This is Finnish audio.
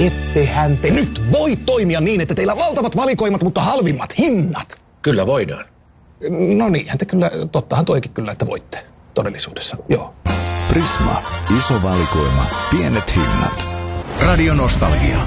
Ettehän te nyt voi toimia niin, että teillä on valtavat valikoimat, mutta halvimmat hinnat. Kyllä voidaan. No niinhän te kyllä, tottahan toikin kyllä, että voitte todellisuudessa, joo. Prisma, iso valikoima, pienet hinnat. Radio Nostalgia.